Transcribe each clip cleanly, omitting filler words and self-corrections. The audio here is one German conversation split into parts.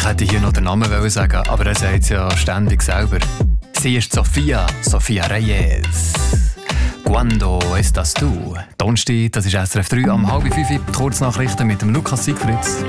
Ich hätte hier noch den Namen sagen, aber er sagt es ja ständig selber. Sie ist Sofia Reyes. Cuando estás tú? Donnerstag, das ist SRF 3 am 4:30. Kurznachrichten mit dem Lukas Siegfrieds.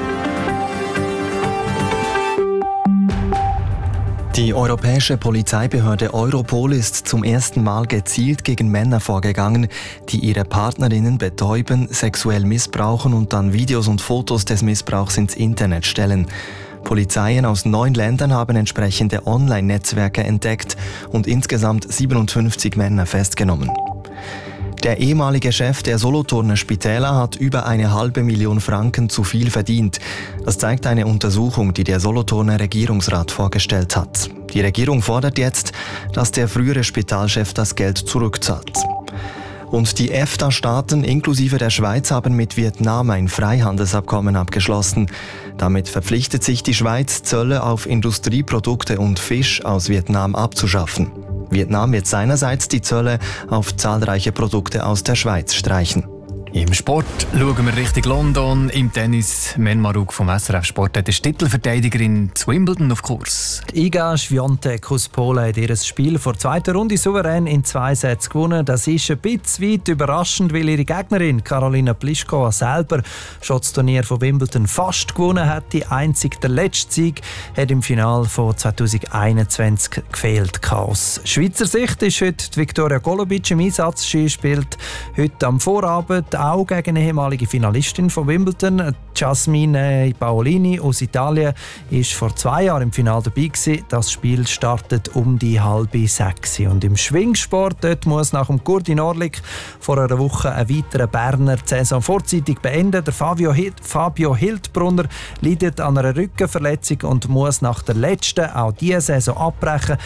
Die europäische Polizeibehörde Europol ist zum ersten Mal gezielt gegen Männer vorgegangen, die ihre Partnerinnen betäuben, sexuell missbrauchen und dann Videos und Fotos des Missbrauchs ins Internet stellen. Polizeien aus 9 Ländern haben entsprechende Online-Netzwerke entdeckt und insgesamt 57 Männer festgenommen. Der ehemalige Chef der Solothurner Spitäler hat über 500.000 Franken zu viel verdient. Das zeigt eine Untersuchung, die der Solothurner Regierungsrat vorgestellt hat. Die Regierung fordert jetzt, dass der frühere Spitalchef das Geld zurückzahlt. Und die EFTA-Staaten inklusive der Schweiz haben mit Vietnam ein Freihandelsabkommen abgeschlossen. Damit verpflichtet sich die Schweiz, Zölle auf Industrieprodukte und Fisch aus Vietnam abzuschaffen. Vietnam wird seinerseits die Zölle auf zahlreiche Produkte aus der Schweiz streichen. Im Sport schauen wir Richtung London. Im Tennis, Men Maruk vom SRF Sport hat die Titelverteidigerin zu Wimbledon auf Kurs. Die Iga Swiatek aus Polen hat ihr Spiel vor der zweiten Runde souverän in 2 Sätzen gewonnen. Das ist ein bisschen weit überraschend, weil ihre Gegnerin Karolina Pliskova selber schon das Turnier von Wimbledon fast gewonnen hat. Die einzige, der letzte Sieg hat im Finale von 2021 gefehlt. Aus Schweizer Sicht ist heute Viktoria Golubic im Einsatz. Sie spielt heute am Vorabend auch gegen eine ehemalige Finalistin von Wimbledon. Jasmine Paolini aus Italien war vor 2 Jahren im Finale dabei gewesen. Das Spiel startet um die 5:30. Und im Schwingsport dort muss nach dem Kurdi Norlik vor einer Woche ein weiterer Berner die Saison vorzeitig beenden. Der Fabio Hildbrunner leidet an einer Rückenverletzung und muss nach der letzten auch diese Saison abbrechen.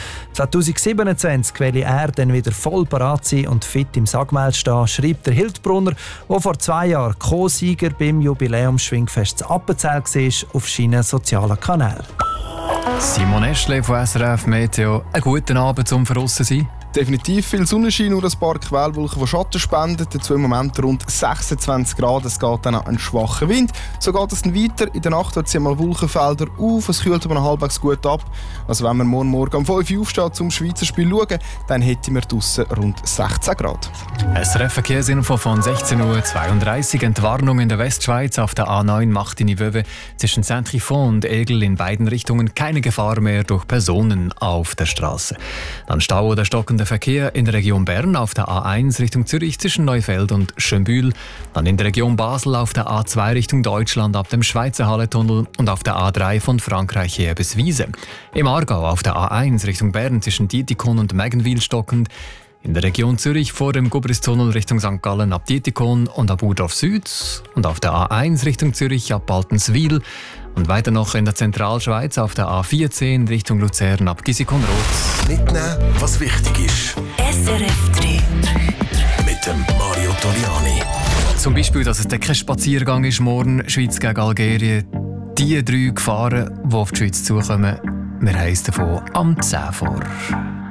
2027 will er dann wieder voll parat sein und fit im Sagmeil stehen, schreibt der Hildbrunner, der vor 2 Jahren Co-Sieger beim Jubiläumsschwingfest Appenzell war, auf seinen sozialen Kanälen. Simon Eschle von SRF Meteo. Einen guten Abend zum Verrissen sein. Definitiv viel Sonnenschein, nur ein paar Quellwolken, die Schatten spenden. Dazu im Moment rund 26 Grad. Es geht dann an einen schwachen Wind. So geht es dann weiter. In der Nacht wird es mal Wolkenfelder auf. Es kühlt aber halbwegs gut ab. Also wenn wir morgen um 5 Uhr aufstehen zum Schweizer Spiel schauen, dann hätten wir draussen rund 16 Grad. SRF Verkehrsinfo von 16:32 Uhr. Entwarnung in der Westschweiz auf der A9 Martigny-Wöwe zwischen Saint-Trifon und Egel in beiden Richtungen. Keine Gefahr mehr durch Personen auf der Straße. Dann Stau oder stockender Verkehr in der Region Bern auf der A1 Richtung Zürich zwischen Neufeld und Schönbühl. Dann in der Region Basel auf der A2 Richtung Deutschland ab dem Schweizer Halletunnel und auf der A3 von Frankreich her bis Wiese. Im Aargau auf der A1 Richtung Bern zwischen Dietikon und Meggenwil stockend. In der Region Zürich vor dem Gubristunnel Richtung St. Gallen ab Dietikon und ab Urdorf Süd. Und auf der A1 Richtung Zürich ab Baltenswil. Und weiter noch in der Zentralschweiz auf der A14 Richtung Luzern ab Gissikon-Roth. Mitnehmen, was wichtig ist. SRF 3 Mit dem Mario Toriani. Zum Beispiel, dass es kein Spaziergang ist morgen, Schweiz gegen Algerien. Die 3 Gefahren, die auf die Schweiz zukommen, wir heissen davon am 10 vor.